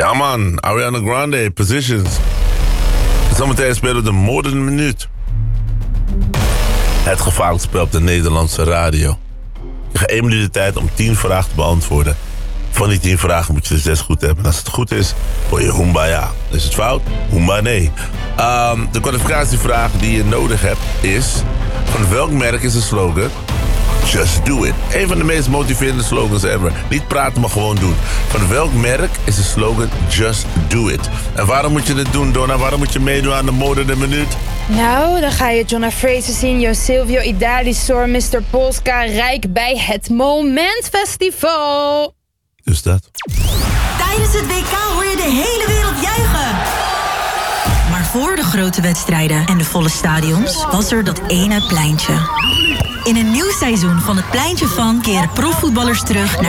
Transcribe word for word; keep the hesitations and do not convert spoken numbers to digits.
Ja man, Ariana Grande, Positions. Zometeen spelen de moordende minuut. Het gevaarlijk spel op de Nederlandse radio. Je hebt één minuut de tijd om tien vragen te beantwoorden. Van die tien vragen moet je er zes goed hebben. En als het goed is, hoor je Hoomba ja. Is het fout? Hoomba nee. Um, de kwalificatievraag die je nodig hebt is... van welk merk is de slogan... Just do it. Een van de meest motiverende slogans ever. Niet praten, maar gewoon doen. Van welk merk is de slogan Just do it? En waarom moet je het doen, Donna? Waarom moet je meedoen aan de mode de minuut? Nou, dan ga je Jonna Fraser zien, Jo Silvio, Idalisor, mister Polska, Rijk bij het Moment Festival. Dus dat. Tijdens het W K hoor je de hele wereld juichen. Maar voor de grote wedstrijden en de volle stadions was er dat ene pleintje. In een nieuw seizoen van het Pleintje van keren profvoetballers terug naar